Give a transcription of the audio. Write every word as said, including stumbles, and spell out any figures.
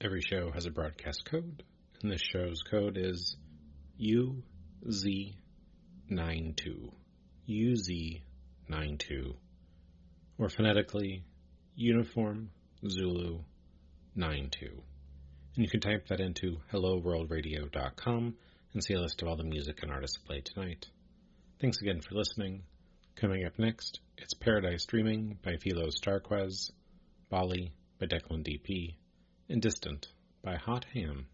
Every show has a broadcast code, and this show's code is U Z ninety-two. U Z ninety-two. Or phonetically, Uniform Zulu ninety-two. And you can type that into hello world radio dot com and see a list of all the music and artists played tonight. Thanks again for listening. Coming up next, it's Paradise Dreaming by Philo Starquez, Bali by Declan D P, and Distant by Hot Ham.